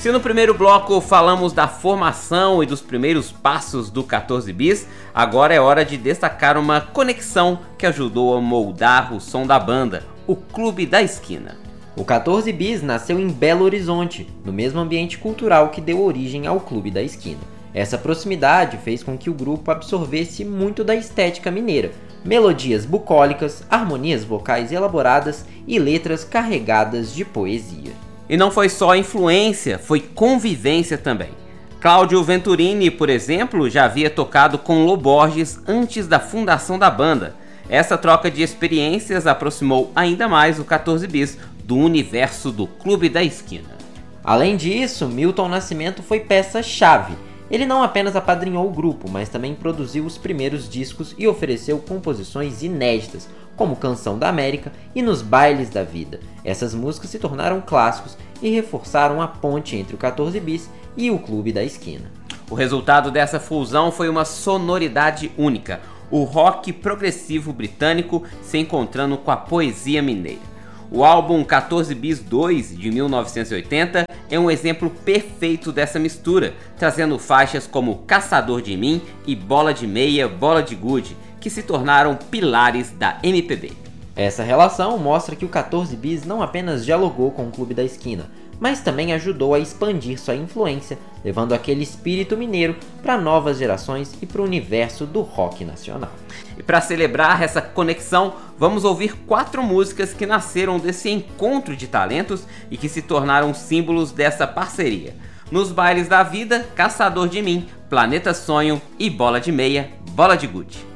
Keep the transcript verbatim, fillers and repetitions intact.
Se no primeiro bloco falamos da formação e dos primeiros passos do quatorze bis, agora é hora de destacar uma conexão que ajudou a moldar o som da banda, o Clube da Esquina. O quatorze bis nasceu em Belo Horizonte, no mesmo ambiente cultural que deu origem ao Clube da Esquina. Essa proximidade fez com que o grupo absorvesse muito da estética mineira, melodias bucólicas, harmonias vocais elaboradas e letras carregadas de poesia. E não foi só influência, foi convivência também. Cláudio Venturini, por exemplo, já havia tocado com Lô Borges antes da fundação da banda. Essa troca de experiências aproximou ainda mais o quatorze bis do universo do Clube da Esquina. Além disso, Milton Nascimento foi peça-chave. Ele não apenas apadrinhou o grupo, mas também produziu os primeiros discos e ofereceu composições inéditas, como Canção da América e Nos Bailes da Vida. Essas músicas se tornaram clássicos e reforçaram a ponte entre o quatorze bis e o Clube da Esquina. O resultado dessa fusão foi uma sonoridade única, o rock progressivo britânico se encontrando com a poesia mineira. O álbum quatorze bis dois, de mil novecentos e oitenta, é um exemplo perfeito dessa mistura, trazendo faixas como Caçador de Mim e Bola de Meia, Bola de Gude, que se tornaram pilares da M P B. Essa relação mostra que o quatorze bis não apenas dialogou com o Clube da Esquina, mas também ajudou a expandir sua influência, levando aquele espírito mineiro para novas gerações e para o universo do rock nacional. E para celebrar essa conexão, vamos ouvir quatro músicas que nasceram desse encontro de talentos e que se tornaram símbolos dessa parceria. Nos Bailes da Vida, Caçador de Mim, Planeta Sonho e Bola de Meia, Bola de Gude.